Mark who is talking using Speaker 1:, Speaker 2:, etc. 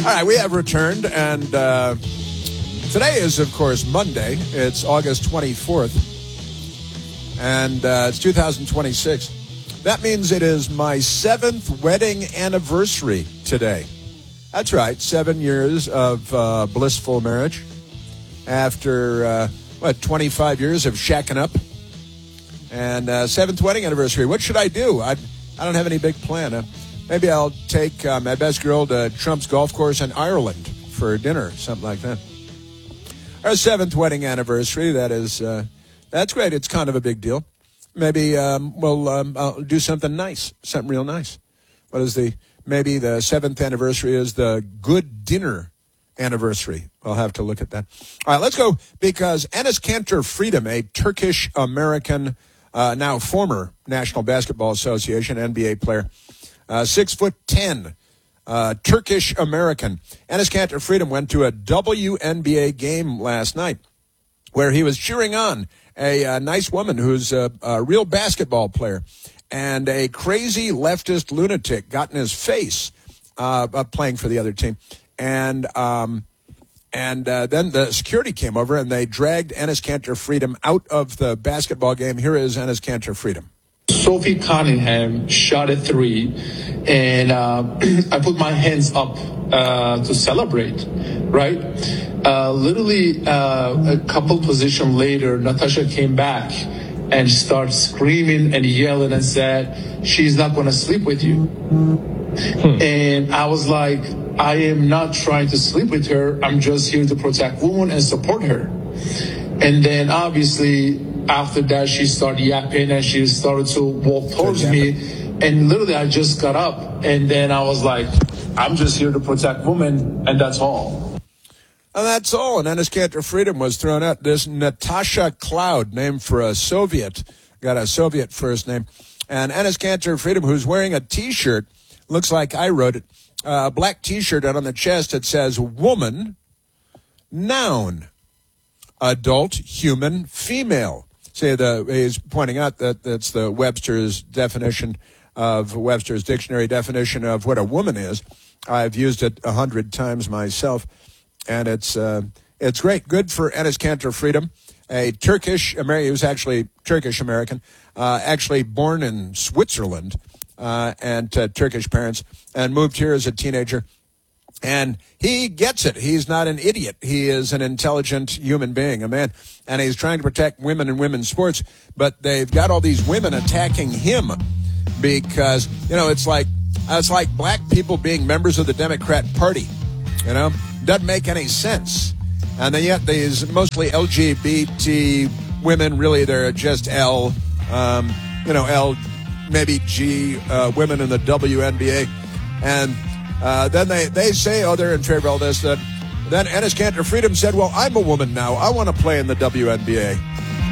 Speaker 1: All right, we have returned, and today is, of course, Monday. It's August 24th, and it's 2026. That means it is my 7th wedding anniversary today. That's right, 7 years of blissful marriage after, 25 years of shacking up, and 7th wedding anniversary. What should I do? I don't have any big plan. Maybe I'll take my best girl to Trump's golf course in Ireland for dinner, something like that. Our 7th wedding anniversary, that's great. It's kind of a big deal. Maybe I'll do something nice, something real nice. Maybe the 7th anniversary is the good dinner anniversary. I'll have to look at that. All right, let's go, because Enes Kanter Freedom, a Turkish-American, now former National Basketball Association NBA player, 6'10", Turkish-American. Enes Kanter Freedom went to a WNBA game last night where he was cheering on a nice woman who's a real basketball player, and a crazy leftist lunatic got in his face playing for the other team. And then the security came over, and they dragged Enes Kanter Freedom out of the basketball game. Here is Enes Kanter Freedom.
Speaker 2: Sophie Cunningham shot a three, and I put my hands up to celebrate, right? Literally a couple position later, Natasha came back and started screaming and yelling and said, "She's not going to sleep with you." And I was like, I am not trying to sleep with her. I'm just here to protect women and support her. And then obviously after that, she started yapping and she started to walk towards me. And literally I just got up, and then I was like, I'm just here to protect women, and that's all.
Speaker 1: And that's all. And Enes Kanter Freedom was thrown out. This Natasha Cloud, named for a Soviet, got a Soviet first name. And Enes Kanter Freedom, who's wearing a T-shirt, looks like I wrote it, a black T-shirt, and on the chest it says, woman, noun, adult, human, female. See, he's pointing out that that's the Webster's definition of Webster's dictionary definition of what a woman is. I've used it 100 times myself, and it's great. Good for Enes Kanter Freedom, a Turkish-American. He was actually Turkish-American, actually born in Switzerland, and Turkish parents, and moved here as a teenager. And he gets it. He's not an idiot. He is an intelligent human being, a man. And he's trying to protect women in women's sports. But they've got all these women attacking him because, it's like black people being members of the Democrat Party. Doesn't make any sense. And then yet these mostly LGBT women, really they're just L, maybe G, women in the WNBA. And then they say, they're in favor of all this. Then Enes Kanter Freedom said, well, I'm a woman now. I want to play in the WNBA.